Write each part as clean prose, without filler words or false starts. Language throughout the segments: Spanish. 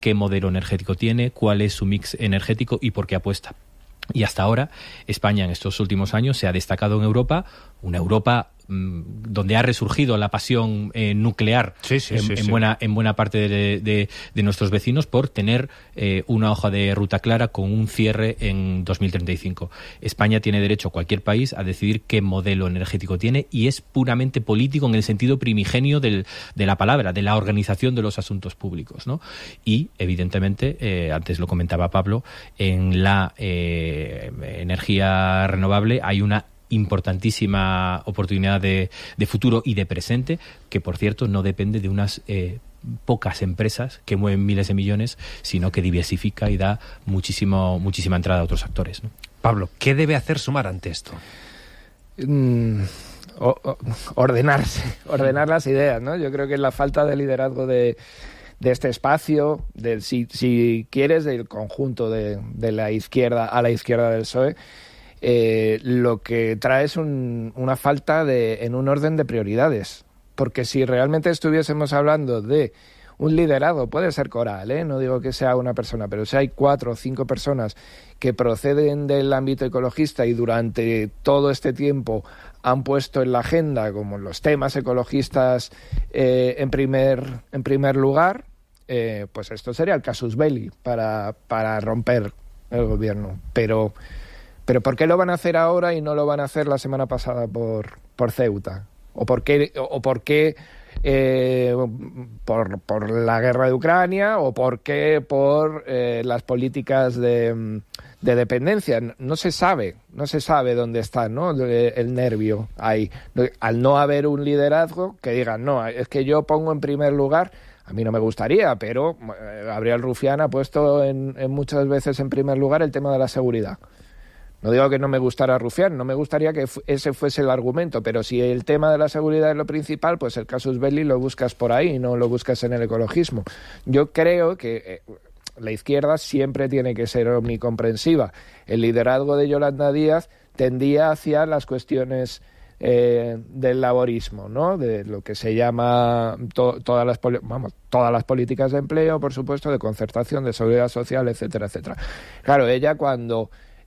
qué modelo energético tiene, cuál es su mix energético y por qué apuesta. Y hasta ahora, España en estos últimos años se ha destacado en Europa, una Europa donde ha resurgido la pasión nuclear en buena parte de nuestros vecinos por tener una hoja de ruta clara con un cierre en 2035. España tiene derecho, cualquier país, a decidir qué modelo energético tiene y es puramente político en el sentido primigenio de la palabra, de la organización de los asuntos públicos, ¿no? Y, evidentemente, antes lo comentaba Pablo, en la energía renovable hay una importantísima oportunidad de futuro y de presente, que por cierto no depende de unas pocas empresas que mueven miles de millones, sino que diversifica y da muchísima entrada a otros actores, ¿no? Pablo, ¿qué debe hacer Sumar ante esto? Ordenar las ideas, ¿no? Yo creo que la falta de liderazgo de este espacio, si quieres, del conjunto de la izquierda a la izquierda del PSOE, lo que trae es una falta en un orden de prioridades. Porque si realmente estuviésemos hablando de un liderazgo, puede ser coral, no digo que sea una persona, pero si hay 4 o 5 personas que proceden del ámbito ecologista y durante todo este tiempo han puesto en la agenda como los temas ecologistas en primer lugar, pues esto sería el casus belli para romper el gobierno. Pero ¿por qué lo van a hacer ahora y no lo van a hacer la semana pasada por Ceuta? ¿O por qué por la guerra de Ucrania? ¿O por qué por las políticas de dependencia? No se sabe dónde está, ¿no? El nervio ahí. Al no haber un liderazgo que digan, no, es que yo pongo en primer lugar. A mí no me gustaría, pero Gabriel Rufián ha puesto en muchas veces en primer lugar el tema de la seguridad. No digo que no me gustara Rufián, no me gustaría que ese fuese el argumento, pero si el tema de la seguridad es lo principal, pues el casus belli lo buscas por ahí, no lo buscas en el ecologismo. Yo creo que la izquierda siempre tiene que ser omnicomprensiva. El liderazgo de Yolanda Díaz tendía hacia las cuestiones del laborismo, ¿no? De lo que se llama todas las políticas de empleo, por supuesto, de concertación, de seguridad social, etcétera, etcétera. Claro, ella cuando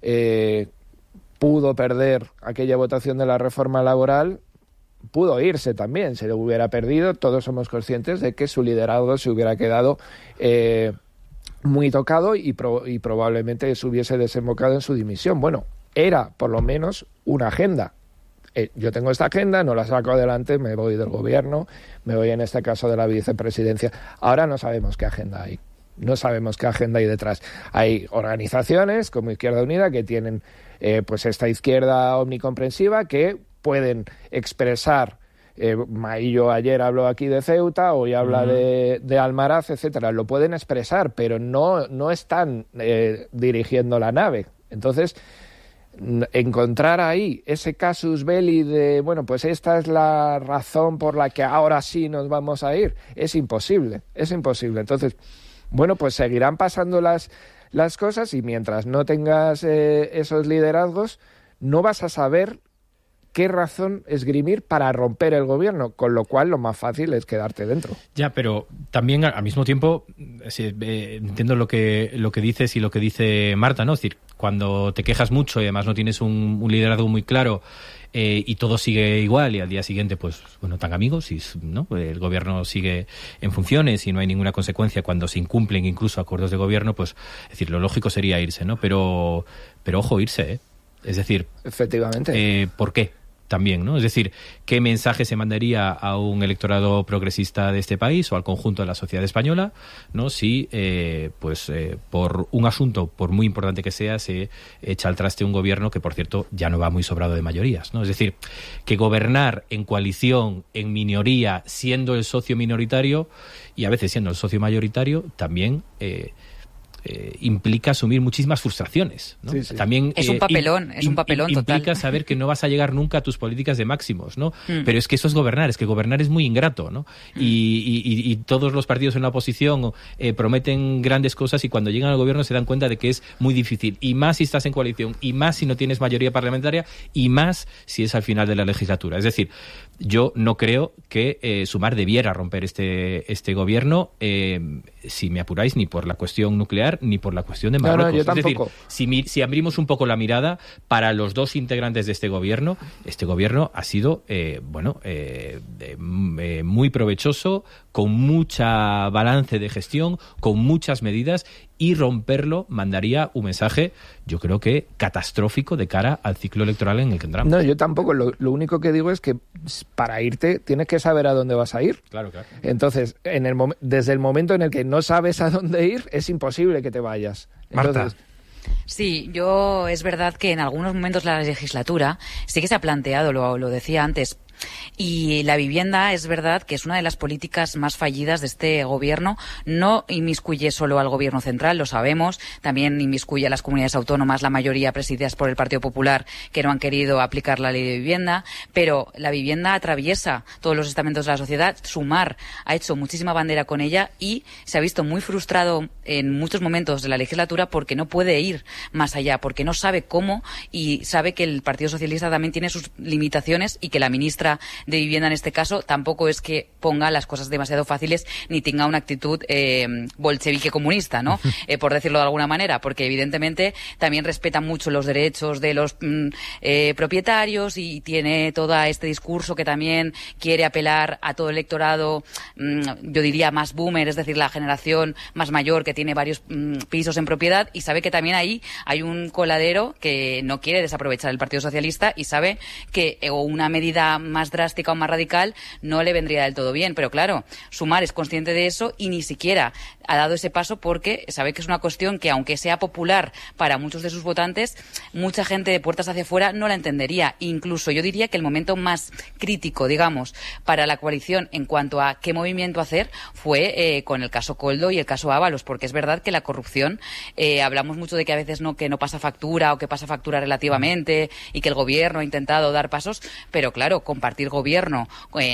pudo perder aquella votación de la reforma laboral, pudo irse también, se lo hubiera perdido. Todos somos conscientes de que su liderazgo se hubiera quedado muy tocado y probablemente se hubiese desembocado en su dimisión. Bueno, era por lo menos una agenda. Yo tengo esta agenda, no la saco adelante, me voy del gobierno, me voy en este caso de la vicepresidencia. Ahora no sabemos qué agenda hay. No sabemos qué agenda hay detrás. Hay organizaciones como Izquierda Unida que tienen pues esta izquierda omnicomprensiva que pueden expresar. Maillo ayer habló aquí de Ceuta, hoy habla de Almaraz, etcétera. Lo pueden expresar, pero no están dirigiendo la nave. Entonces, encontrar ahí ese casus belli de, bueno, pues esta es la razón por la que ahora sí nos vamos a ir, es imposible. Entonces, bueno, pues seguirán pasando las cosas y mientras no tengas esos liderazgos, no vas a saber qué razón esgrimir para romper el gobierno, con lo cual lo más fácil es quedarte dentro. Ya, pero también al mismo tiempo entiendo lo que dices y lo que dice Marta, ¿no? Es decir, cuando te quejas mucho y además no tienes un liderazgo muy claro y todo sigue igual y al día siguiente, pues, bueno, tan amigos, y, ¿no? El gobierno sigue en funciones y no hay ninguna consecuencia cuando se incumplen incluso acuerdos de gobierno, pues, es decir, lo lógico sería irse, ¿no? Pero ojo, irse, ¿eh? Es decir, efectivamente. ¿Por qué? También, ¿no? Es decir, ¿qué mensaje se mandaría a un electorado progresista de este país o al conjunto de la sociedad española, ¿no? Si, por un asunto, por muy importante que sea, se echa al traste un gobierno que, por cierto, ya no va muy sobrado de mayorías, ¿no? Es decir, que gobernar en coalición, en minoría, siendo el socio minoritario y a veces siendo el socio mayoritario, también implica asumir muchísimas frustraciones, ¿no? Sí, sí. También es un papelón total. Implica saber que no vas a llegar nunca a tus políticas de máximos, ¿no? Pero es que eso es gobernar, es que gobernar es muy ingrato, ¿no? Y todos los partidos en la oposición prometen grandes cosas y cuando llegan al gobierno se dan cuenta de que es muy difícil, y más si estás en coalición, y más si no tienes mayoría parlamentaria, y más si es al final de la legislatura. Es decir, yo no creo que Sumar debiera romper este gobierno. si me apuráis, ni por la cuestión nuclear ni por la cuestión de Marruecos. No, yo tampoco. Es decir, si abrimos un poco la mirada para los dos integrantes de este gobierno ha sido muy provechoso, con mucha balance de gestión, con muchas medidas, y romperlo mandaría un mensaje, yo creo que catastrófico de cara al ciclo electoral en el que entramos. No, yo tampoco. Lo único que digo es que para irte tienes que saber a dónde vas a ir. Claro, claro. Entonces, desde el momento en el que no sabes a dónde ir, es imposible que te vayas. Marta. Sí, es verdad que en algunos momentos de la legislatura sí que se ha planteado, lo decía antes, y la vivienda es verdad que es una de las políticas más fallidas de este gobierno. No inmiscuye solo al gobierno central, lo sabemos, también inmiscuye a las comunidades autónomas, la mayoría presididas por el Partido Popular, que no han querido aplicar la ley de vivienda, pero la vivienda atraviesa todos los estamentos de la sociedad. Sumar ha hecho muchísima bandera con ella y se ha visto muy frustrado en muchos momentos de la legislatura porque no puede ir más allá, porque no sabe cómo, y sabe que el Partido Socialista también tiene sus limitaciones y que la ministra de Vivienda en este caso tampoco es que ponga las cosas demasiado fáciles ni tenga una actitud bolchevique comunista, ¿no? Por decirlo de alguna manera, porque evidentemente también respeta mucho los derechos de los propietarios y tiene todo este discurso que también quiere apelar a todo el electorado, yo diría más boomer, es decir, la generación más mayor que tiene varios pisos en propiedad, y sabe que también ahí hay un coladero que no quiere desaprovechar el Partido Socialista y sabe que una medida más drástica o más radical no le vendría del todo bien. Pero claro, Sumar es consciente de eso y ni siquiera ha dado ese paso porque sabe que es una cuestión que, aunque sea popular para muchos de sus votantes, mucha gente de puertas hacia afuera no la entendería. Incluso yo diría que el momento más crítico, digamos, para la coalición en cuanto a qué movimiento hacer fue con el caso Koldo y el caso Ábalos, porque es verdad que la corrupción, hablamos mucho de que a veces que no pasa factura o que pasa factura relativamente y que el gobierno ha intentado dar pasos, pero claro, compartir gobierno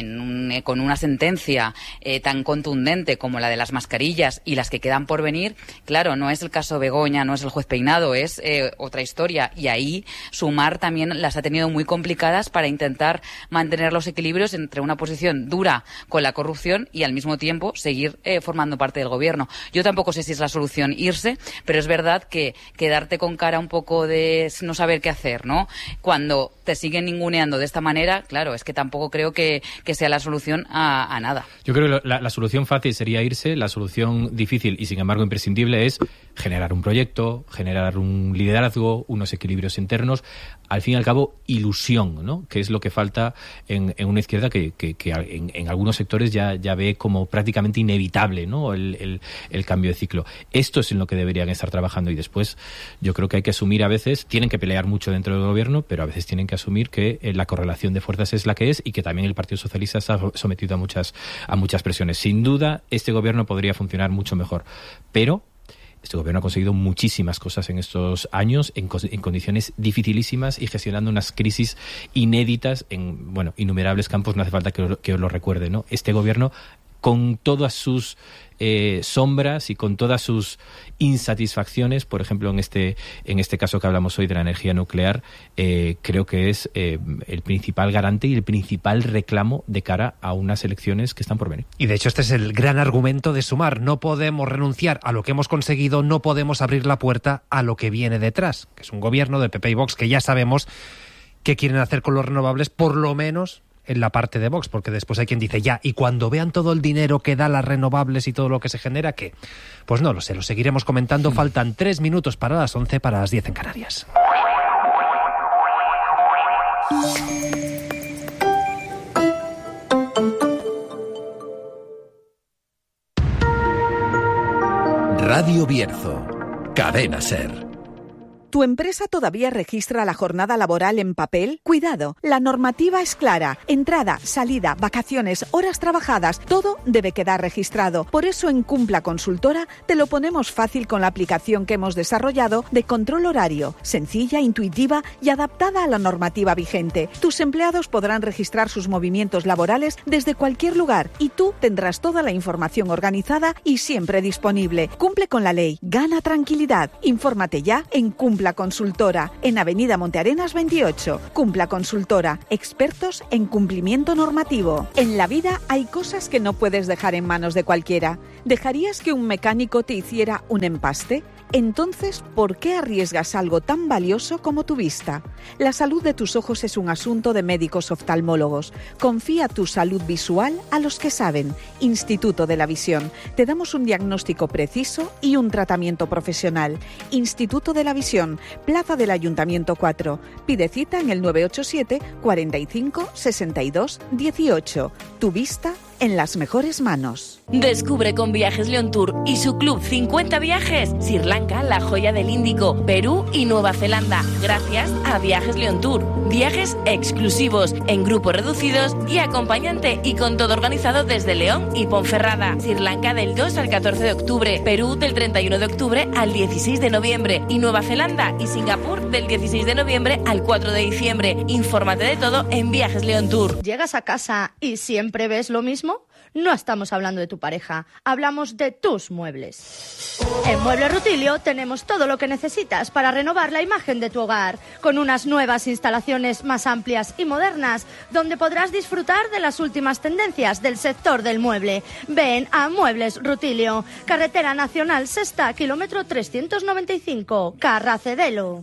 con una sentencia tan contundente como la de las mascarillas y las que quedan por venir, claro, no es el caso Begoña, no es el juez Peinado, es otra historia, y ahí Sumar también las ha tenido muy complicadas para intentar mantener los equilibrios entre una posición dura con la corrupción y al mismo tiempo seguir formando parte del gobierno. Yo tampoco sé si es la solución irse, pero es verdad que quedarte con cara un poco de no saber qué hacer, ¿no? Cuando te siguen ninguneando de esta manera, claro, es que tampoco creo que sea la solución a nada. Yo creo que la solución fácil sería irse, la solución difícil y sin embargo imprescindible es generar un proyecto, generar un liderazgo, unos equilibrios internos, al fin y al cabo ilusión, ¿no? Que es lo que falta en una izquierda que en algunos sectores ya ve como prácticamente inevitable, ¿no? El cambio de ciclo. Esto es en lo que deberían estar trabajando, y después yo creo que hay que asumir, a veces tienen que pelear mucho dentro del gobierno, pero a veces tienen que asumir que la correlación de fuerzas es la que es y que también el Partido Socialista está sometido a muchas presiones. Sin duda, este gobierno podría funcionar mucho mejor, pero este gobierno ha conseguido muchísimas cosas en estos años, en condiciones dificilísimas y gestionando unas crisis inéditas en innumerables campos. No hace falta que os lo recuerde, ¿no? Este gobierno, con todas sus sombras y con todas sus insatisfacciones, por ejemplo en este caso que hablamos hoy de la energía nuclear, creo que es el principal garante y el principal reclamo de cara a unas elecciones que están por venir. Y de hecho este es el gran argumento de Sumar: no podemos renunciar a lo que hemos conseguido, no podemos abrir la puerta a lo que viene detrás, que es un gobierno de PP y Vox que ya sabemos qué quieren hacer con los renovables, por lo menos en la parte de Vox, porque después hay quien dice ya, y cuando vean todo el dinero que da las renovables y todo lo que se genera, ¿qué? Pues no lo sé, lo seguiremos comentando. Faltan 3 minutos para las 11, para las 10 en Canarias. Radio Bierzo, Cadena SER. ¿Tu empresa todavía registra la jornada laboral en papel? Cuidado, la normativa es clara. Entrada, salida, vacaciones, horas trabajadas, todo debe quedar registrado. Por eso en Cumpla Consultora te lo ponemos fácil con la aplicación que hemos desarrollado de control horario, sencilla, intuitiva y adaptada a la normativa vigente. Tus empleados podrán registrar sus movimientos laborales desde cualquier lugar y tú tendrás toda la información organizada y siempre disponible. Cumple con la ley, gana tranquilidad. Infórmate ya en Cumpla Cumpla Consultora, en Avenida Montearenas 28. Cumpla Consultora, expertos en cumplimiento normativo. En la vida hay cosas que no puedes dejar en manos de cualquiera. ¿Dejarías que un mecánico te hiciera un empaste? Entonces, ¿por qué arriesgas algo tan valioso como tu vista? La salud de tus ojos es un asunto de médicos oftalmólogos. Confía tu salud visual a los que saben. Instituto de la Visión. Te damos un diagnóstico preciso y un tratamiento profesional. Instituto de la Visión, Plaza del Ayuntamiento 4. Pide cita en el 987 45 62 18. Tu vista en las mejores manos. Descubre con Viajes León Tour y su club 50 viajes Sri Lanka, la joya del Índico, Perú y Nueva Zelanda, gracias a Viajes León Tour. Viajes exclusivos, en grupos reducidos y acompañante, y con todo organizado desde León y Ponferrada. Sri Lanka del 2 al 14 de octubre, Perú del 31 de octubre al 16 de noviembre y Nueva Zelanda y Singapur del 16 de noviembre al 4 de diciembre. Infórmate de todo en Viajes León Tour. ¿Llegas a casa y siempre ves lo mismo? No estamos hablando de tu pareja, hablamos de tus muebles. En Muebles Rutilio tenemos todo lo que necesitas para renovar la imagen de tu hogar, con unas nuevas instalaciones más amplias y modernas, donde podrás disfrutar de las últimas tendencias del sector del mueble. Ven a Muebles Rutilio, Carretera Nacional Sexta, kilómetro 395, Carracedelo.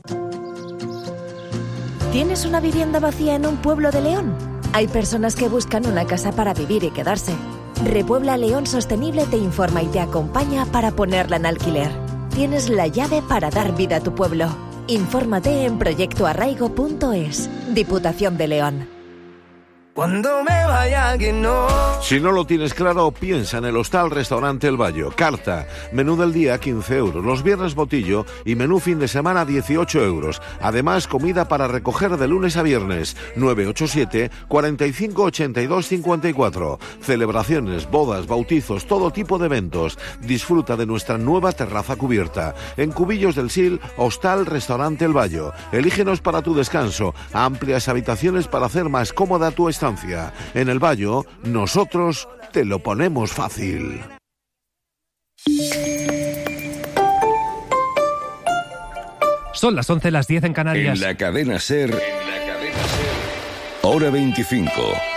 ¿Tienes una vivienda vacía en un pueblo de León? Hay personas que buscan una casa para vivir y quedarse. Repuebla León Sostenible te informa y te acompaña para ponerla en alquiler. Tienes la llave para dar vida a tu pueblo. Infórmate en proyectoarraigo.es. Diputación de León. Cuando me vaya que no. Si no lo tienes claro, piensa en el Hostal Restaurante El Bayo. Carta, menú del día 15 euros, los viernes botillo y menú fin de semana 18 euros. Además, comida para recoger de lunes a viernes. 987 45 82 54. Celebraciones, bodas, bautizos, todo tipo de eventos. Disfruta de nuestra nueva terraza cubierta. En Cubillos del Sil, Hostal Restaurante El Bayo. Elígenos para tu descanso. Amplias habitaciones para hacer más cómoda tu estancia. En El Bayo, nosotros te lo ponemos fácil. Son las 11, las 10 en Canarias. En la cadena SER, hora 25.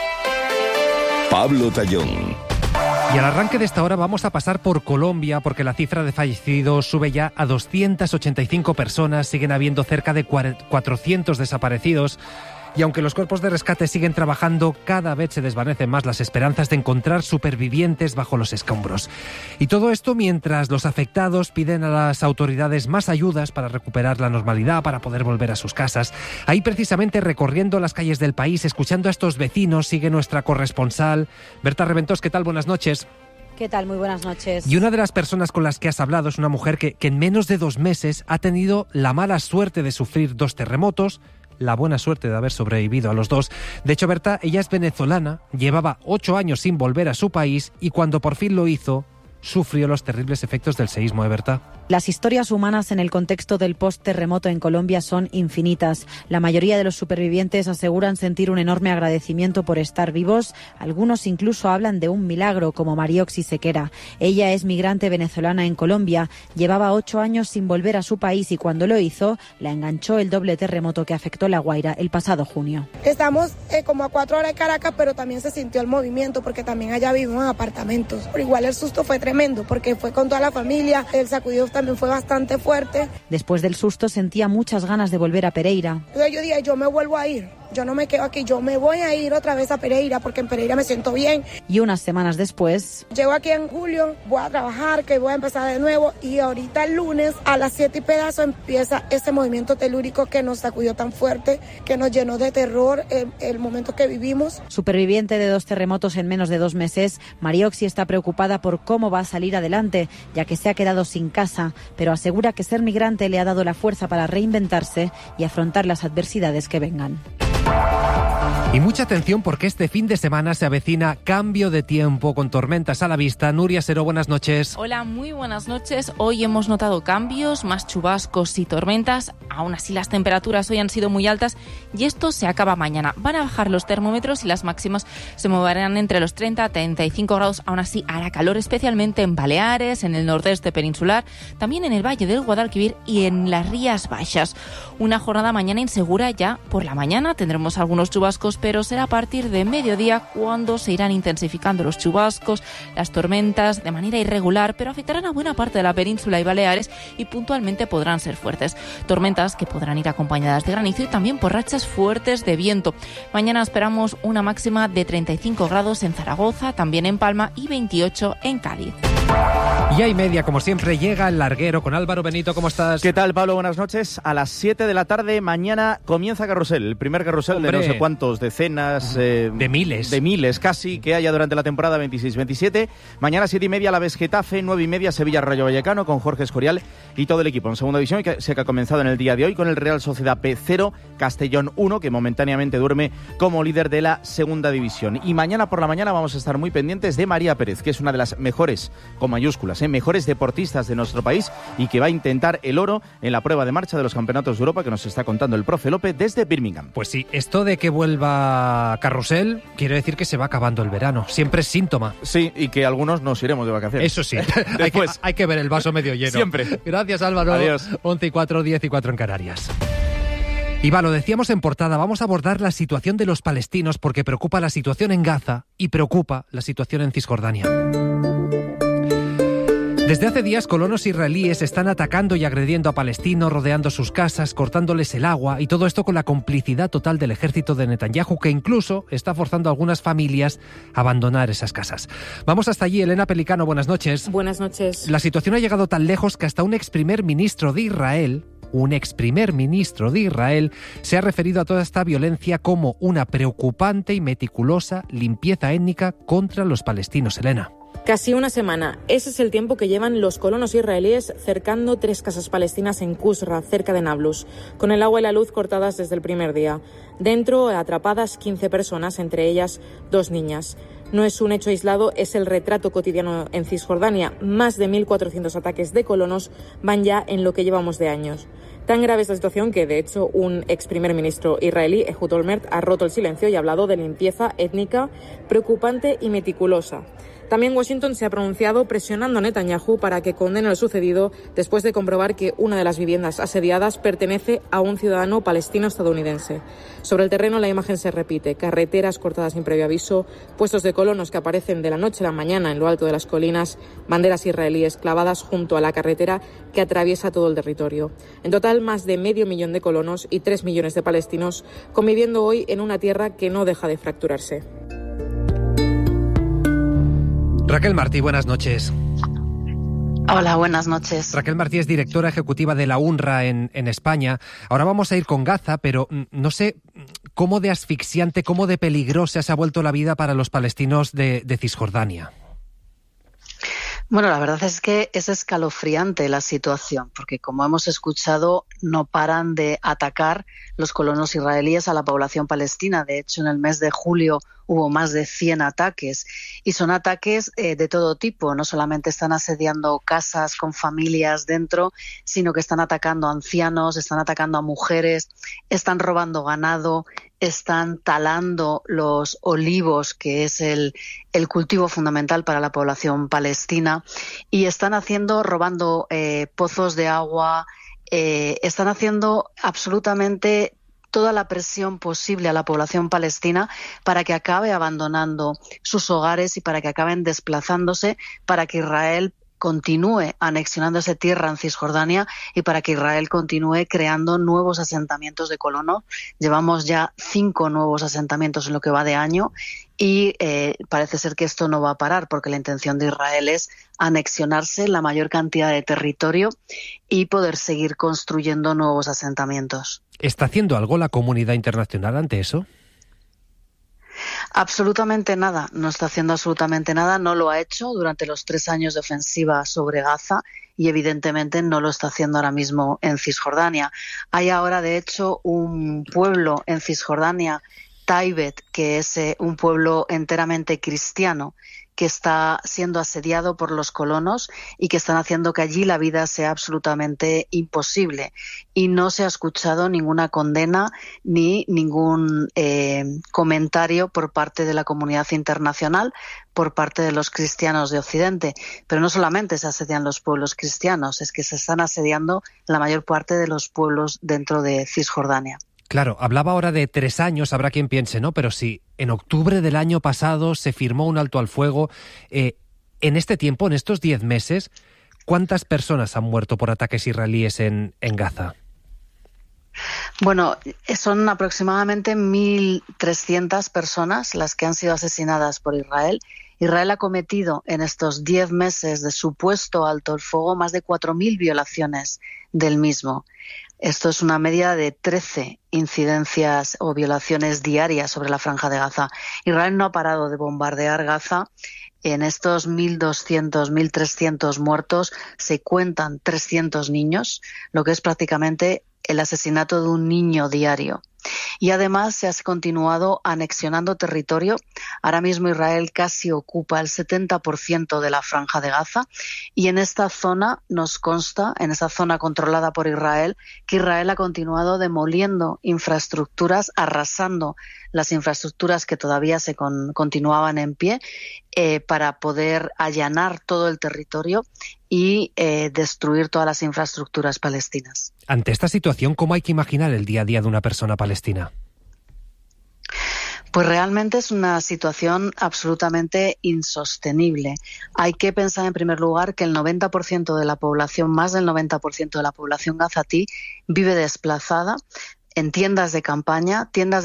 Pablo Tallón. Y al arranque de esta hora vamos a pasar por Colombia, porque la cifra de fallecidos sube ya a 285 personas, siguen habiendo cerca de 400 desaparecidos. Y aunque los cuerpos de rescate siguen trabajando, cada vez se desvanecen más las esperanzas de encontrar supervivientes bajo los escombros. Y todo esto mientras los afectados piden a las autoridades más ayudas para recuperar la normalidad, para poder volver a sus casas. Ahí precisamente, recorriendo las calles del país, escuchando a estos vecinos, sigue nuestra corresponsal Berta Reventós. ¿Qué tal? Buenas noches. ¿Qué tal? Muy buenas noches. Y una de las personas con las que has hablado es una mujer que en menos de 2 meses ha tenido la mala suerte de sufrir 2 terremotos, la buena suerte de haber sobrevivido a los 2. De hecho, Berta, ella es venezolana, llevaba 8 años sin volver a su país y cuando por fin lo hizo, sufrió los terribles efectos del seísmo, Berta. Las historias humanas en el contexto del post-terremoto en Colombia son infinitas. La mayoría de los supervivientes aseguran sentir un enorme agradecimiento por estar vivos. Algunos incluso hablan de un milagro, como Marioxi Sequera. Ella es migrante venezolana en Colombia. Llevaba 8 años sin volver a su país y cuando lo hizo, la enganchó el doble terremoto que afectó La Guaira el pasado junio. Estamos como a 4 horas de Caracas, pero también se sintió el movimiento porque también allá vivimos en apartamentos. Pero igual el susto fue tremendo porque fue con toda la familia. El sacudido también fue bastante fuerte. Después del susto sentía muchas ganas de volver a Pereira. Entonces yo dije, yo me vuelvo a ir. Yo no me quedo aquí, yo me voy a ir otra vez a Pereira porque en Pereira me siento bien. Y unas semanas después... Llego aquí en julio, voy a trabajar, que voy a empezar de nuevo y ahorita el lunes a las 7 y pedazo empieza este movimiento telúrico que nos sacudió tan fuerte, que nos llenó de terror el momento que vivimos. Superviviente de 2 terremotos en menos de 2 meses, Marioxi está preocupada por cómo va a salir adelante, ya que se ha quedado sin casa, pero asegura que ser migrante le ha dado la fuerza para reinventarse y afrontar las adversidades que vengan. Y mucha atención porque este fin de semana se avecina cambio de tiempo con tormentas a la vista. Nuria Seró, buenas noches. Hola, muy buenas noches. Hoy hemos notado cambios, más chubascos y tormentas Aún así, las temperaturas hoy han sido muy altas y esto se acaba mañana. Van a bajar los termómetros y las máximas se moverán entre los 30 a 35 grados. Aún así, hará calor, especialmente en Baleares, en el nordeste peninsular, también en el Valle del Guadalquivir y en las Rías Baixas. Una jornada mañana insegura ya por la mañana. Tendremos algunos chubascos, pero será a partir de mediodía cuando se irán intensificando los chubascos, las tormentas de manera irregular, pero afectarán a buena parte de la península y Baleares y puntualmente podrán ser fuertes. Tormentas que podrán ir acompañadas de granizo y también por rachas fuertes de viento. Mañana esperamos una máxima de 35 grados en Zaragoza, también en Palma y 28 en Cádiz. Y hay media, como siempre, llega el larguero con Álvaro Benito. ¿Cómo estás? ¿Qué tal, Pablo? Buenas noches. A las 7 de la tarde mañana comienza Carrusel, el primer carrusel, ¡hombre!, de no sé cuántos, decenas... de miles. De miles, casi, que haya durante la temporada 26-27. Mañana 7:30 Alavés Getafe, 9:30 Sevilla Rayo Vallecano con Jorge Escorial y todo el equipo en segunda división, que se ha comenzado en el día de hoy con el Real Sociedad P0, Castellón 1, que momentáneamente duerme como líder de la segunda división. Y mañana por la mañana vamos a estar muy pendientes de María Pérez, que es una de las mejores, con mayúsculas, mejores deportistas de nuestro país y que va a intentar el oro en la prueba de marcha de los campeonatos de Europa que nos está contando el profe López desde Birmingham. Pues sí, esto de que vuelva Carrusel quiere decir que se va acabando el verano. Siempre es síntoma. Sí, y que algunos nos iremos de vacaciones. Eso sí, hay que ver el vaso medio lleno. Siempre. Gracias, Álvaro. Adiós. 11:04, 10:04 en Canarias. Y va, lo decíamos en portada, vamos a abordar la situación de los palestinos porque preocupa la situación en Gaza y preocupa la situación en Cisjordania. Desde hace días, colonos israelíes están atacando y agrediendo a palestinos, rodeando sus casas, cortándoles el agua, y todo esto con la complicidad total del ejército de Netanyahu, que incluso está forzando a algunas familias a abandonar esas casas. Vamos hasta allí. Elena Pelicano, buenas noches. Buenas noches. La situación ha llegado tan lejos que hasta un ex primer ministro de Israel se ha referido a toda esta violencia como una preocupante y meticulosa limpieza étnica contra los palestinos. Elena. Casi una semana. Ese es el tiempo que llevan los colonos israelíes cercando 3 casas palestinas en Qusra, cerca de Nablus, con el agua y la luz cortadas desde el primer día. Dentro, atrapadas 15 personas, entre ellas 2 niñas. No es un hecho aislado, es el retrato cotidiano en Cisjordania. Más de 1.400 ataques de colonos van ya en lo que llevamos de años. Tan grave es la situación que, de hecho, un ex primer ministro israelí, Ehud Olmert, ha roto el silencio y ha hablado de limpieza étnica preocupante y meticulosa. También Washington se ha pronunciado presionando a Netanyahu para que condene lo sucedido después de comprobar que una de las viviendas asediadas pertenece a un ciudadano palestino estadounidense. Sobre el terreno la imagen se repite: carreteras cortadas sin previo aviso, puestos de colonos que aparecen de la noche a la mañana en lo alto de las colinas, banderas israelíes clavadas junto a la carretera que atraviesa todo el territorio. En total, más de 500.000 de colonos y 3 millones de palestinos conviviendo hoy en una tierra que no deja de fracturarse. Raquel Martí, buenas noches. Hola, buenas noches. Raquel Martí es directora ejecutiva de la UNRWA en España. Ahora vamos a ir con Gaza, pero no sé cómo de asfixiante, cómo de peligrosa se ha vuelto la vida para los palestinos de Cisjordania. Bueno, la verdad es que es escalofriante la situación, porque como hemos escuchado, no paran de atacar los colonos israelíes a la población palestina. De hecho, en el mes de julio hubo más de 100 ataques y son ataques de todo tipo. No solamente están asediando casas con familias dentro, sino que están atacando a ancianos, están atacando a mujeres, están robando ganado, están talando los olivos, que es el cultivo fundamental para la población palestina, y están robando pozos de agua, están haciendo absolutamente toda la presión posible a la población palestina para que acabe abandonando sus hogares y para que acaben desplazándose, para que Israel continúe anexionándose tierra en Cisjordania y para que Israel continúe creando nuevos asentamientos de colonos. Llevamos ya 5 nuevos asentamientos en lo que va de año y parece ser que esto no va a parar, porque la intención de Israel es anexionarse la mayor cantidad de territorio y poder seguir construyendo nuevos asentamientos. ¿Está haciendo algo la comunidad internacional ante eso? Absolutamente nada, no está haciendo absolutamente nada, no lo ha hecho durante los 3 años de ofensiva sobre Gaza y evidentemente no lo está haciendo ahora mismo en Cisjordania. Hay ahora, de hecho, un pueblo en Cisjordania, Taibet, que es un pueblo enteramente cristiano, que está siendo asediado por los colonos y que están haciendo que allí la vida sea absolutamente imposible. Y no se ha escuchado ninguna condena ni ningún comentario por parte de la comunidad internacional, por parte de los cristianos de Occidente. Pero no solamente se asedian los pueblos cristianos, es que se están asediando la mayor parte de los pueblos dentro de Cisjordania. Claro, hablaba ahora de 3 años, habrá quien piense, ¿no? Pero si en octubre del año pasado se firmó un alto al fuego, en este tiempo, en estos 10 meses, ¿cuántas personas han muerto por ataques israelíes en Gaza? Bueno, son aproximadamente 1.300 personas las que han sido asesinadas por Israel. Israel ha cometido en estos 10 meses de supuesto alto el fuego más de 4.000 violaciones del mismo. Esto es una media de 13 incidencias o violaciones diarias sobre la Franja de Gaza. Israel no ha parado de bombardear Gaza. En estos 1.200, 1.300 muertos se cuentan 300 niños, lo que es prácticamente el asesinato de un niño diario. Y además se ha continuado anexionando territorio. Ahora mismo Israel casi ocupa el 70% de la Franja de Gaza y en esta zona nos consta, en esa zona controlada por Israel, que Israel ha continuado demoliendo infraestructuras, arrasando las infraestructuras que todavía se continuaban en pie para poder allanar todo el territorio y destruir todas las infraestructuras palestinas. Ante esta situación, ¿cómo hay que imaginar el día a día de una persona palestina? Pues realmente es una situación absolutamente insostenible. Hay que pensar en primer lugar que el 90% de la población, más del 90% de la población gazatí, vive desplazada en tiendas de campaña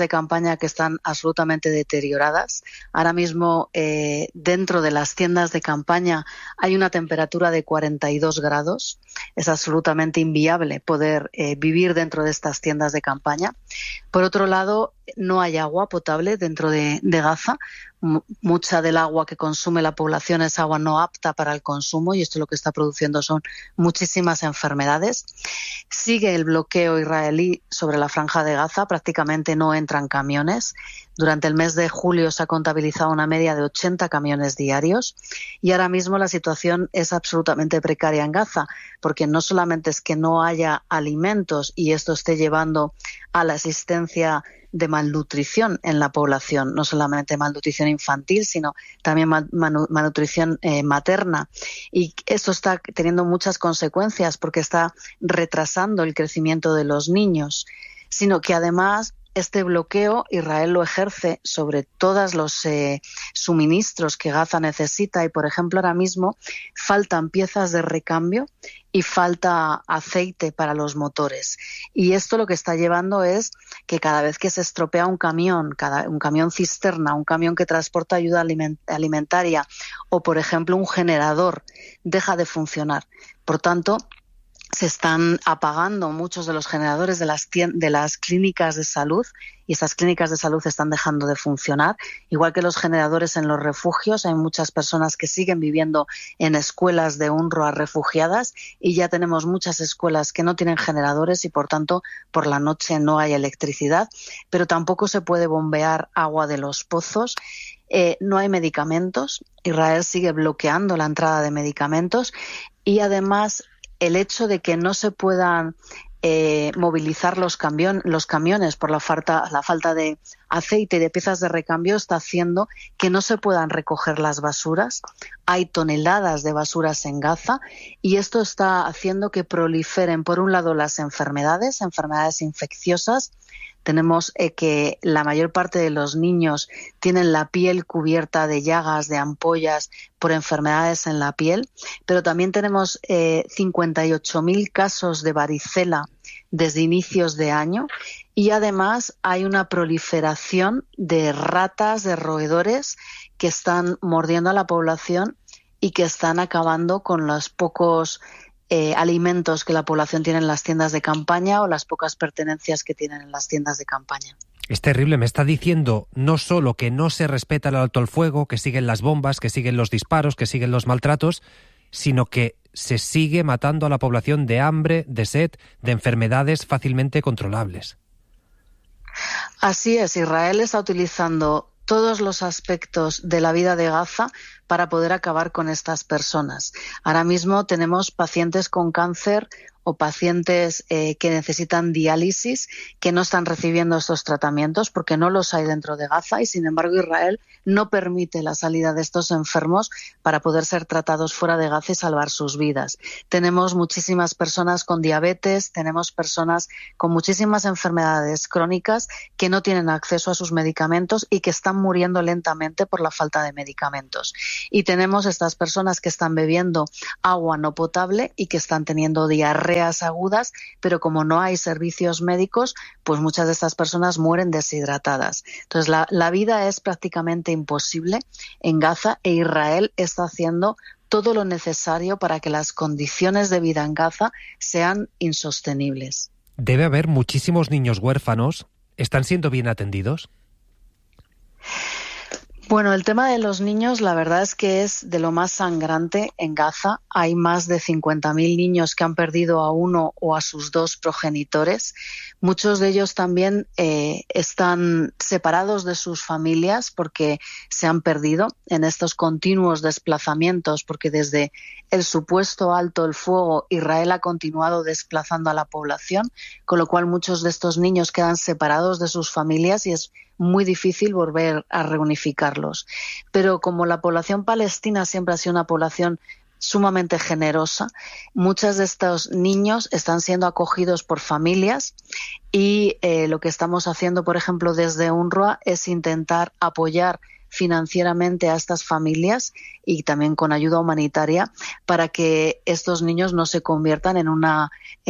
que están absolutamente deterioradas. Ahora mismo dentro de las tiendas de campaña hay una temperatura de 42 grados. Es absolutamente inviable poder vivir dentro de estas tiendas de campaña. Por otro lado, no hay agua potable dentro de Gaza. Mucha del agua que consume la población es agua no apta para el consumo y esto lo que está produciendo son muchísimas enfermedades. Sigue el bloqueo israelí sobre la Franja de Gaza, prácticamente no entran camiones. Durante el mes de julio se ha contabilizado una media de 80 camiones diarios y ahora mismo la situación es absolutamente precaria en Gaza, porque no solamente es que no haya alimentos y esto esté llevando a la existencia de malnutrición en la población, no solamente malnutrición infantil, sino también malnutrición materna. Y esto está teniendo muchas consecuencias porque está retrasando el crecimiento de los niños, sino que además este bloqueo Israel lo ejerce sobre todos los suministros que Gaza necesita y, por ejemplo, ahora mismo faltan piezas de recambio y falta aceite para los motores. Y esto lo que está llevando es que cada vez que se estropea un camión cisterna, un camión que transporta ayuda alimentaria o, por ejemplo, un generador, deja de funcionar. Por tanto, se están apagando muchos de los generadores de las clínicas de salud y estas clínicas de salud están dejando de funcionar. Igual que los generadores en los refugios, hay muchas personas que siguen viviendo en escuelas de UNRWA refugiadas y ya tenemos muchas escuelas que no tienen generadores y, por tanto, por la noche no hay electricidad, pero tampoco se puede bombear agua de los pozos. No hay medicamentos. Israel sigue bloqueando la entrada de medicamentos y, además, el hecho de que no se puedan movilizar los camiones por la falta de aceite y de piezas de recambio está haciendo que no se puedan recoger las basuras. Hay toneladas de basuras en Gaza y esto está haciendo que proliferen, por un lado, las enfermedades infecciosas. Tenemos que la mayor parte de los niños tienen la piel cubierta de llagas, de ampollas por enfermedades en la piel, pero también tenemos 58.000 casos de varicela desde inicios de año y además hay una proliferación de ratas, de roedores que están mordiendo a la población y que están acabando con los pocos alimentos que la población tiene en las tiendas de campaña o las pocas pertenencias que tienen en las tiendas de campaña. Es terrible, me está diciendo no solo que no se respeta el alto el fuego, que siguen las bombas, que siguen los disparos, que siguen los maltratos, sino que se sigue matando a la población de hambre, de sed, de enfermedades fácilmente controlables. Así es, Israel está utilizando todos los aspectos de la vida de Gaza para poder acabar con estas personas. Ahora mismo tenemos pacientes con cáncer o pacientes que necesitan diálisis que no están recibiendo estos tratamientos porque no los hay dentro de Gaza y, sin embargo, Israel no permite la salida de estos enfermos para poder ser tratados fuera de Gaza y salvar sus vidas. Tenemos muchísimas personas con diabetes, tenemos personas con muchísimas enfermedades crónicas que no tienen acceso a sus medicamentos y que están muriendo lentamente por la falta de medicamentos. Y tenemos estas personas que están bebiendo agua no potable y que están teniendo diarrea agudas, pero como no hay servicios médicos, pues muchas de estas personas mueren deshidratadas. Entonces la vida es prácticamente imposible en Gaza e Israel está haciendo todo lo necesario para que las condiciones de vida en Gaza sean insostenibles. Debe haber muchísimos niños huérfanos. ¿Están siendo bien atendidos? Bueno, el tema de los niños, la verdad es que es de lo más sangrante en Gaza. Hay más de 50.000 niños que han perdido a uno o a sus dos progenitores. Muchos de ellos también están separados de sus familias porque se han perdido en estos continuos desplazamientos, porque desde el supuesto alto el fuego, Israel ha continuado desplazando a la población, con lo cual muchos de estos niños quedan separados de sus familias y es muy difícil volver a reunificarlos. Pero como la población palestina siempre ha sido una población sumamente generosa, muchos de estos niños están siendo acogidos por familias y lo que estamos haciendo, por ejemplo, desde UNRWA es intentar apoyar financieramente a estas familias y también con ayuda humanitaria para que estos niños no se conviertan en una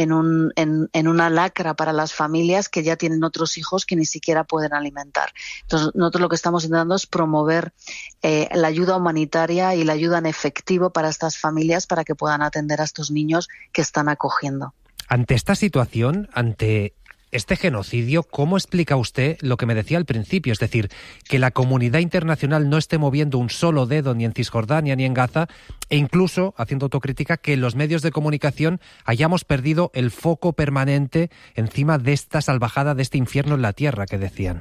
lacra para las familias que ya tienen otros hijos que ni siquiera pueden alimentar. Entonces, nosotros lo que estamos intentando es promover la ayuda humanitaria y la ayuda en efectivo para estas familias para que puedan atender a estos niños que están acogiendo. Ante esta situación, ante este genocidio, ¿cómo explica usted lo que me decía al principio? Es decir, que la comunidad internacional no esté moviendo un solo dedo ni en Cisjordania ni en Gaza e incluso, haciendo autocrítica, que en los medios de comunicación hayamos perdido el foco permanente encima de esta salvajada, de este infierno en la tierra que decían.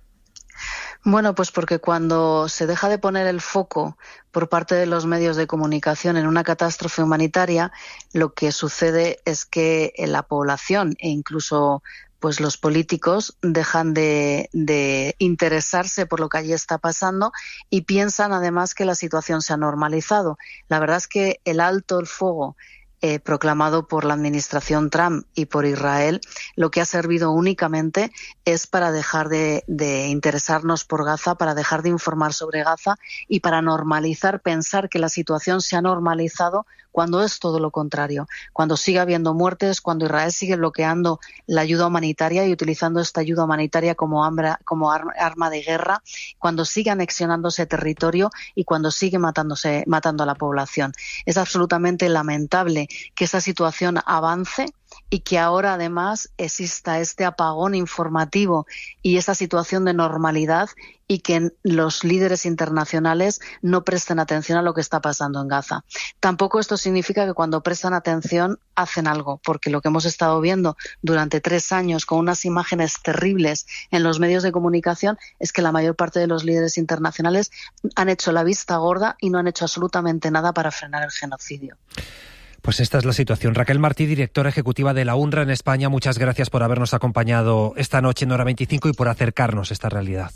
Bueno, pues porque cuando se deja de poner el foco por parte de los medios de comunicación en una catástrofe humanitaria, lo que sucede es que la población e incluso pues los políticos dejan de interesarse por lo que allí está pasando y piensan además que la situación se ha normalizado. La verdad es que el alto el fuego proclamado por la administración Trump y por Israel, lo que ha servido únicamente es para dejar de interesarnos por Gaza, para dejar de informar sobre Gaza y para normalizar, pensar que la situación se ha normalizado cuando es todo lo contrario, cuando sigue habiendo muertes, cuando Israel sigue bloqueando la ayuda humanitaria y utilizando esta ayuda humanitaria como arma de guerra, cuando sigue anexionándose territorio y cuando sigue matando a la población. Es absolutamente lamentable que esa situación avance y que ahora además exista este apagón informativo y esa situación de normalidad y que los líderes internacionales no presten atención a lo que está pasando en Gaza. Tampoco esto significa que cuando prestan atención hacen algo, porque lo que hemos estado viendo durante 3 años con unas imágenes terribles en los medios de comunicación es que la mayor parte de los líderes internacionales han hecho la vista gorda y no han hecho absolutamente nada para frenar el genocidio. Pues esta es la situación. Raquel Martí, directora ejecutiva de la UNRWA en España, muchas gracias por habernos acompañado esta noche en Hora 25 y por acercarnos a esta realidad.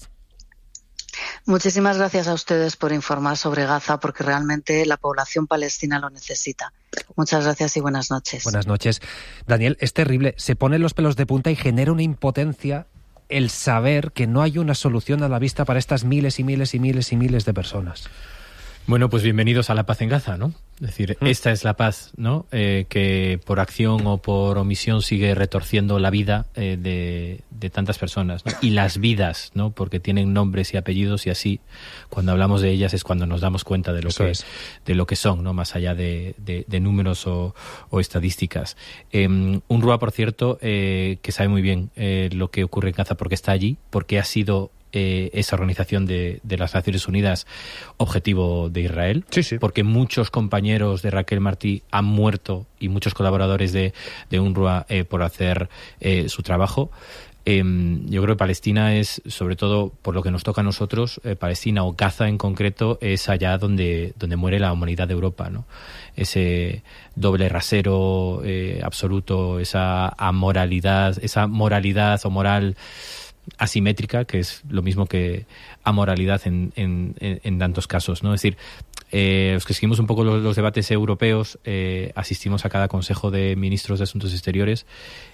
Muchísimas gracias a ustedes por informar sobre Gaza, porque realmente la población palestina lo necesita. Muchas gracias y buenas noches. Buenas noches. Daniel, es terrible. Se ponen los pelos de punta y genera una impotencia el saber que no hay una solución a la vista para estas miles y miles y miles y miles de personas. Bueno, pues bienvenidos a la paz en Gaza, ¿no? Es decir, esta es la paz, ¿no? Que por acción o por omisión sigue retorciendo la vida de tantas personas, ¿no? Y las vidas, ¿no? Porque tienen nombres y apellidos y así, cuando hablamos de ellas es cuando nos damos cuenta de lo que son, ¿no? Más allá de números o estadísticas. UNRWA, por cierto, que sabe muy bien lo que ocurre en Gaza porque está allí, porque ha sido esa organización de las Naciones Unidas objetivo de Israel, sí. Porque muchos compañeros de Raquel Martí han muerto y muchos colaboradores de UNRWA por hacer su trabajo. Yo creo que Palestina es, sobre todo por lo que nos toca a nosotros, Palestina o Gaza en concreto, es allá donde muere la humanidad de Europa, ¿no? Ese doble rasero absoluto, esa moralidad o moral asimétrica, que es lo mismo que amoralidad en tantos casos, ¿no? Es decir, los que seguimos un poco los debates europeos, asistimos a cada Consejo de Ministros de Asuntos Exteriores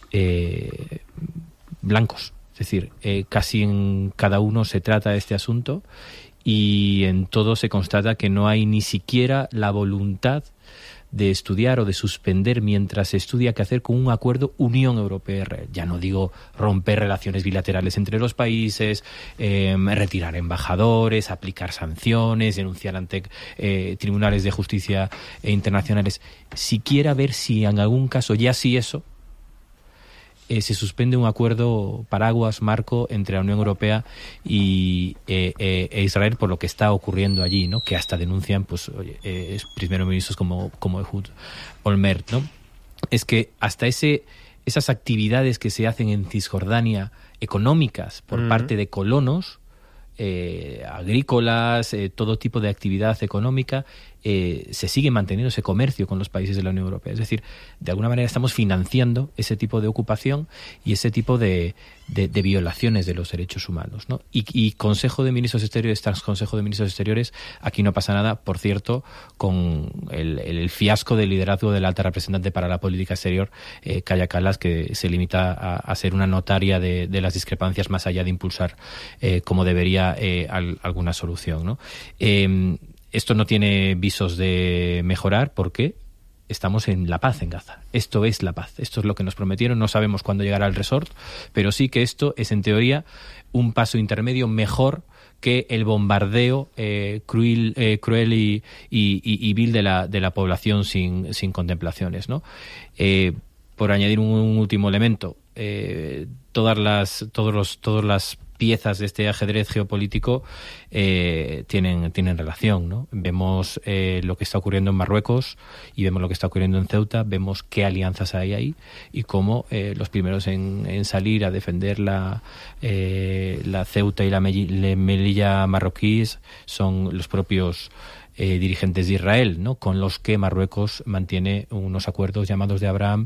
blancos. Es decir, casi en cada uno se trata este asunto y en todo se constata que no hay ni siquiera la voluntad de estudiar o de suspender mientras se estudia qué hacer con un acuerdo Unión Europea-Israel. Ya no digo romper relaciones bilaterales entre los países, retirar embajadores, aplicar sanciones, denunciar ante tribunales de justicia internacionales. Siquiera ver si en algún caso, ya sí eso, se suspende un acuerdo paraguas marco entre la Unión Europea y Israel por lo que está ocurriendo allí, ¿no? Que hasta denuncian, pues, primeros ministros como Ehud Olmert, ¿no? Es que hasta esas actividades que se hacen en Cisjordania económicas por parte de colonos, agrícolas, todo tipo de actividad económica, se sigue manteniendo ese comercio con los países de la Unión Europea. Es decir, de alguna manera estamos financiando ese tipo de ocupación y ese tipo de violaciones de los derechos humanos, ¿no? Y Consejo de Ministros Exteriores, tras Consejo de Ministros Exteriores, aquí no pasa nada, por cierto, con el fiasco del liderazgo de la alta representante para la política exterior, Kaja Kallas, que se limita a ser una notaria de las discrepancias más allá de impulsar como debería alguna solución, ¿no? Esto no tiene visos de mejorar porque estamos en la paz en Gaza. Esto es la paz. Esto es lo que nos prometieron. No sabemos cuándo llegará el resort, pero sí que esto es, en teoría, un paso intermedio mejor que el bombardeo cruel y vil de la población sin contemplaciones, ¿no? Por añadir un último elemento, todas las piezas de este ajedrez geopolítico tienen relación, ¿no? Vemos lo que está ocurriendo en Marruecos y vemos lo que está ocurriendo en Ceuta, vemos qué alianzas hay ahí y cómo los primeros en salir a defender la Ceuta y la Melilla marroquíes son los propios dirigentes de Israel, ¿no? Con los que Marruecos mantiene unos acuerdos llamados de Abraham,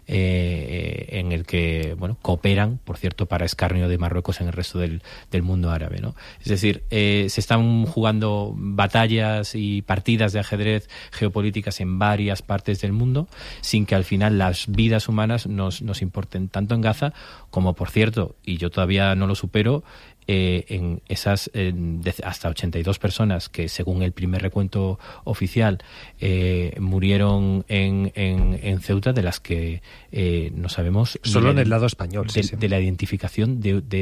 en el que, bueno, cooperan, por cierto, para escarnio de Marruecos en el resto del mundo árabe, ¿no? Es decir, se están jugando batallas y partidas de ajedrez geopolíticas en varias partes del mundo sin que al final las vidas humanas nos importen, tanto en Gaza como, por cierto, y yo todavía no lo supero, en esas hasta 82 personas que, según el primer recuento oficial, murieron en Ceuta, de las que no sabemos solo en el lado español de la identificación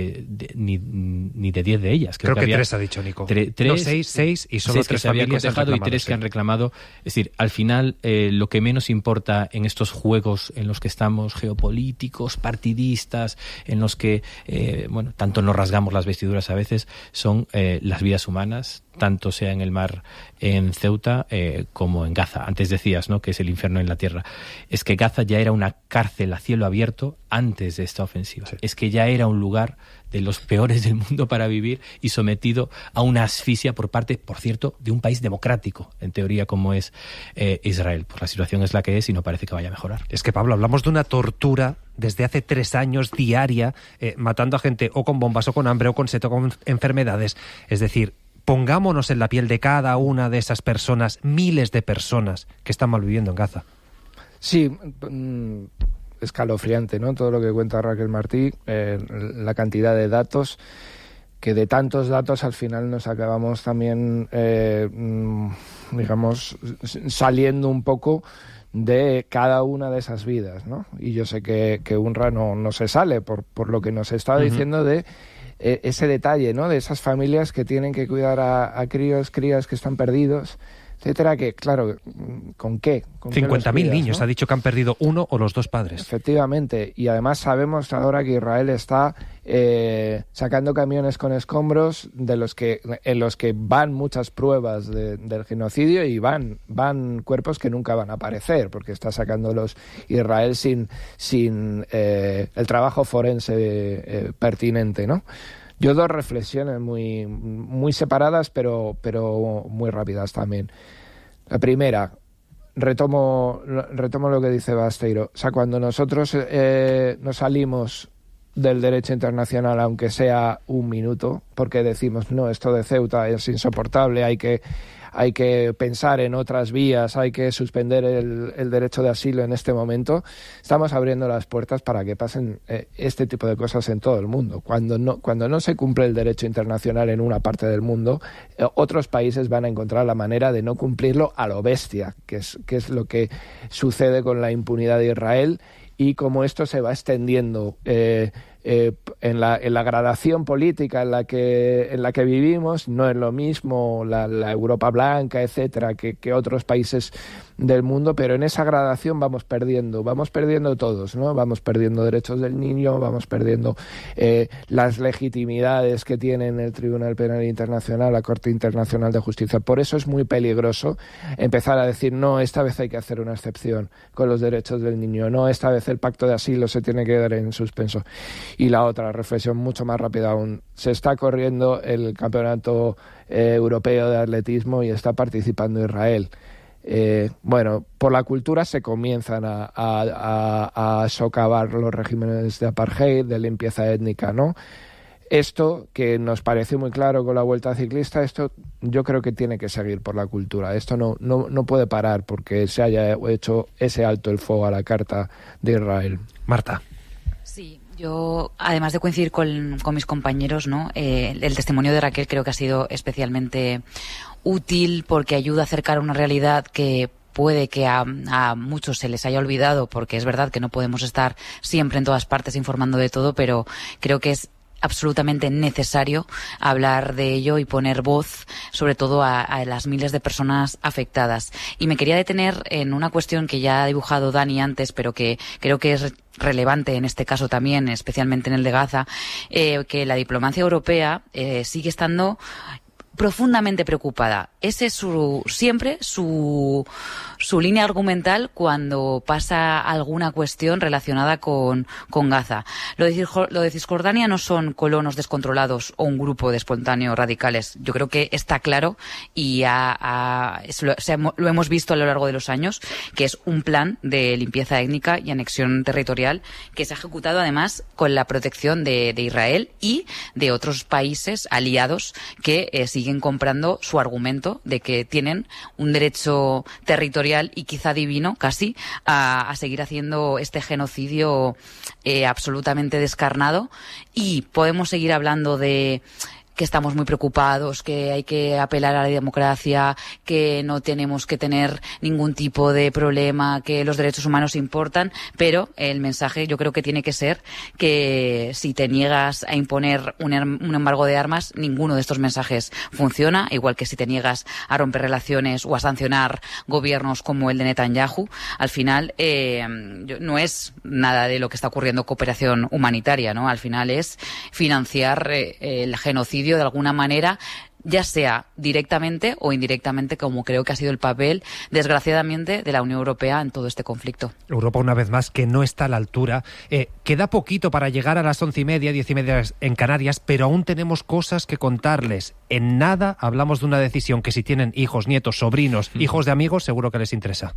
ni de 10 de ellas. Creo que 3 ha dicho Nico. 6 y solo 3 que se habían cotejado y 3 que han reclamado. Es decir, al final lo que menos importa en estos juegos en los que estamos, geopolíticos, partidistas, en los que bueno, tanto nos rasgamos las vestiduras a veces, son las vidas humanas, tanto sea en el mar en Ceuta como en Gaza. Antes decías, ¿no?, que es el infierno en la tierra. Es que Gaza ya era una cárcel a cielo abierto antes de esta ofensiva. Sí. Es que ya era un lugar de los peores del mundo para vivir y sometido a una asfixia por parte, por cierto, de un país democrático, en teoría, como es Israel. Pues la situación es la que es y no parece que vaya a mejorar. Es que, Pablo, hablamos de una tortura desde hace 3 años diaria, matando a gente o con bombas o con hambre o con sed o con enfermedades. Es decir, pongámonos en la piel de cada una de esas personas, miles de personas que están malviviendo en Gaza. Sí, escalofriante, ¿no? Todo lo que cuenta Raquel Martí, la cantidad de datos, que de tantos datos al final nos acabamos también, digamos, saliendo un poco de cada una de esas vidas, ¿no? Y yo sé que UNRWA no se sale por lo que nos estaba diciendo de ese detalle, ¿no?, de esas familias que tienen que cuidar a crías que están perdidos, etcétera, que claro, ¿con qué? 50.000 niños, ¿no? Ha dicho que han perdido uno o los dos padres. Efectivamente, y además sabemos ahora que Israel está sacando camiones con escombros en los que van muchas pruebas del genocidio y van cuerpos que nunca van a aparecer, porque está sacándolos Israel sin el trabajo forense pertinente, ¿no? Yo dos reflexiones muy separadas, pero muy rápidas también. La primera, retomo lo que dice Basteiro. O sea, cuando nosotros nos salimos del derecho internacional, aunque sea un minuto, porque decimos, no, esto de Ceuta es insoportable, hay que pensar en otras vías, hay que suspender el derecho de asilo en este momento, estamos abriendo las puertas para que pasen este tipo de cosas en todo el mundo. Cuando no se cumple el derecho internacional en una parte del mundo, otros países van a encontrar la manera de no cumplirlo a lo bestia, que es lo que sucede con la impunidad de Israel, y como esto se va extendiendo en la gradación política en la que vivimos. No es lo mismo la Europa blanca, etcétera, que otros países del mundo, pero en esa gradación vamos perdiendo todos, ¿no? Vamos perdiendo derechos del niño, vamos perdiendo las legitimidades que tienen el Tribunal Penal Internacional, la Corte Internacional de Justicia. Por eso es muy peligroso empezar a decir, no, esta vez hay que hacer una excepción con los derechos del niño, no, esta vez el pacto de asilo se tiene que dar en suspenso. Y la otra reflexión, mucho más rápida aún, se está corriendo el Campeonato Europeo de Atletismo y está participando Israel. Bueno, por la cultura se comienzan a socavar los regímenes de apartheid, de limpieza étnica, ¿no? Esto, que nos pareció muy claro con la Vuelta Ciclista, esto yo creo que tiene que seguir por la cultura. Esto no puede parar porque se haya hecho ese alto el fuego a la Carta de Israel. Marta. Sí, yo, además de coincidir con mis compañeros, ¿no? El testimonio de Raquel creo que ha sido especialmente útil porque ayuda a acercar una realidad que puede que a muchos se les haya olvidado, porque es verdad que no podemos estar siempre en todas partes informando de todo, pero creo que es absolutamente necesario hablar de ello y poner voz sobre todo a las miles de personas afectadas. Y me quería detener en una cuestión que ya ha dibujado Dani antes, pero que creo que es relevante en este caso también, especialmente en el de Gaza, que la diplomacia europea sigue estando profundamente preocupada. Ese es siempre su línea argumental cuando pasa alguna cuestión relacionada con Gaza. Lo de Cisjordania no son colonos descontrolados o un grupo de espontáneos radicales. Yo creo que está claro y lo hemos visto a lo largo de los años, que es un plan de limpieza étnica y anexión territorial que se ha ejecutado además con la protección de Israel y de otros países aliados que siguen comprando su argumento de que tienen un derecho territorial y quizá divino casi a seguir haciendo este genocidio absolutamente descarnado. Y podemos seguir hablando de que estamos muy preocupados, que hay que apelar a la democracia, que no tenemos que tener ningún tipo de problema, que los derechos humanos importan, pero el mensaje yo creo que tiene que ser que si te niegas a imponer un embargo de armas, ninguno de estos mensajes funciona, igual que si te niegas a romper relaciones o a sancionar gobiernos como el de Netanyahu. Al final no es nada de lo que está ocurriendo cooperación humanitaria, ¿no? Al final es financiar el genocidio de alguna manera, ya sea directamente o indirectamente, como creo que ha sido el papel, desgraciadamente, de la Unión Europea en todo este conflicto. Europa, una vez más, que no está a la altura. Queda poquito para llegar a las 11:30, 10:30 en Canarias, pero aún tenemos cosas que contarles. En nada hablamos de una decisión que si tienen hijos, nietos, sobrinos, hijos de amigos, seguro que les interesa.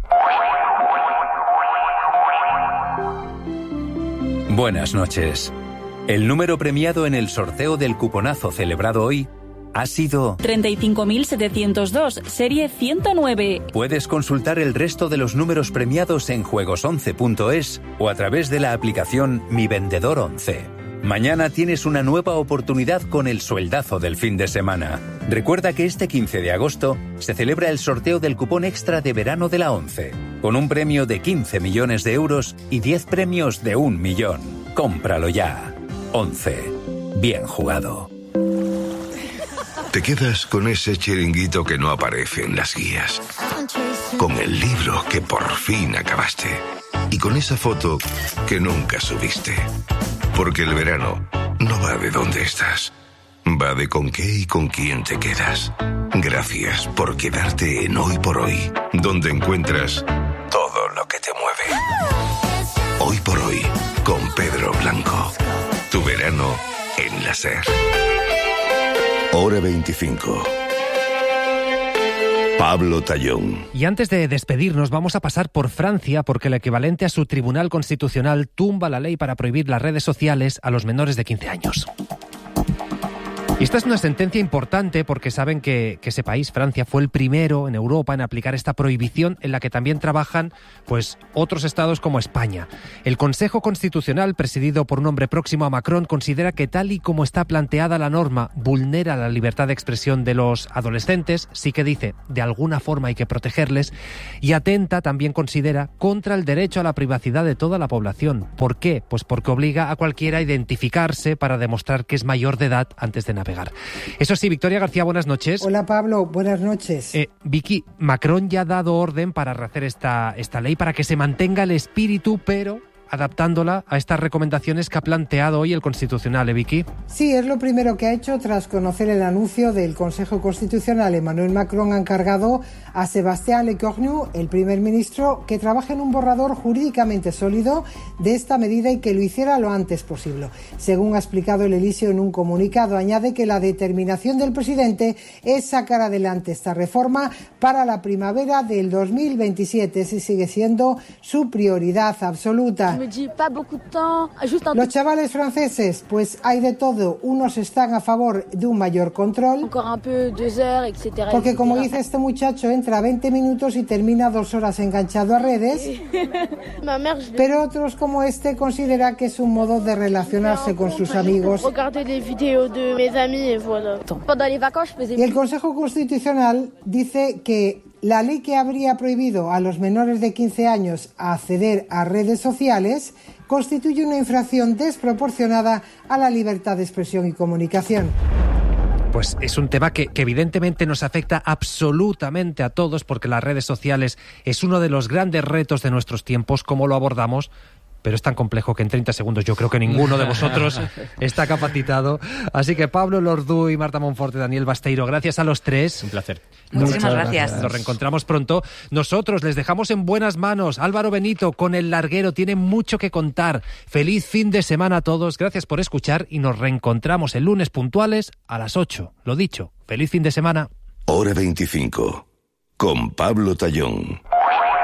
Buenas noches. El número premiado en el sorteo del cuponazo celebrado hoy ha sido 35.702, serie 109. Puedes consultar el resto de los números premiados en juegos11.es o a través de la aplicación Mi Vendedor 11. Mañana tienes una nueva oportunidad con el sueldazo del fin de semana. Recuerda que este 15 de agosto se celebra el sorteo del cupón extra de verano de la 11, con un premio de 15 millones de euros y 10 premios de 1 millón. Cómpralo ya. 11. Bien jugado. Te quedas con ese chiringuito que no aparece en las guías, con el libro que por fin acabaste y con esa foto que nunca subiste. Porque el verano no va de dónde estás, va de con qué y con quién te quedas. Gracias por quedarte en Hoy por Hoy, donde encuentras todo lo que te mueve. Hoy por Hoy, con Pedro Blanco. Tu verano en la SER. Hora 25. Pablo Tallón. Y antes de despedirnos vamos a pasar por Francia, porque el equivalente a su Tribunal Constitucional tumba la ley para prohibir las redes sociales a los menores de 15 años. Y esta es una sentencia importante porque saben que ese país, Francia, fue el primero en Europa en aplicar esta prohibición, en la que también trabajan pues otros estados como España. El Consejo Constitucional, presidido por un hombre próximo a Macron, considera que tal y como está planteada la norma vulnera la libertad de expresión de los adolescentes, sí que dice de alguna forma hay que protegerles, y atenta, también considera, contra el derecho a la privacidad de toda la población. ¿Por qué? Pues porque obliga a cualquiera a identificarse para demostrar que es mayor de edad antes de navegar. Eso sí, Victoria García, buenas noches. Hola Pablo, buenas noches. Vicky, Macron ya ha dado orden para rehacer esta ley para que se mantenga el espíritu, pero adaptándola a estas recomendaciones que ha planteado hoy el Constitucional, Vicky. Sí, es lo primero que ha hecho tras conocer el anuncio del Consejo Constitucional. Emmanuel Macron ha encargado a Sébastien Lecornu, el primer ministro, que trabaje en un borrador jurídicamente sólido de esta medida y que lo hiciera lo antes posible. Según ha explicado el Elíseo en un comunicado, añade que la determinación del presidente es sacar adelante esta reforma para la primavera del 2027. Ese sigue siendo su prioridad absoluta. Los chavales franceses, pues hay de todo. Unos están a favor de un mayor control, porque como dice este muchacho, entra 20 minutos y termina 2 horas enganchado a redes. Pero otros, como este, considera que es un modo de relacionarse con sus amigos. Y el Consejo Constitucional dice que la ley que habría prohibido a los menores de 15 años acceder a redes sociales constituye una infracción desproporcionada a la libertad de expresión y comunicación. Pues es un tema que evidentemente nos afecta absolutamente a todos, porque las redes sociales es uno de los grandes retos de nuestros tiempos. ¿Cómo lo abordamos? Pero es tan complejo que en 30 segundos yo creo que ninguno de vosotros está capacitado. Así que Pablo Lordú y Marta Monforte, Daniel Basteiro, gracias a los tres. Un placer. Muchísimas gracias. Nos reencontramos pronto. Nosotros les dejamos en buenas manos. Álvaro Benito con El Larguero tiene mucho que contar. Feliz fin de semana a todos. Gracias por escuchar y nos reencontramos el lunes puntuales a las 8. Lo dicho, feliz fin de semana. Hora 25. Con Pablo Tallón.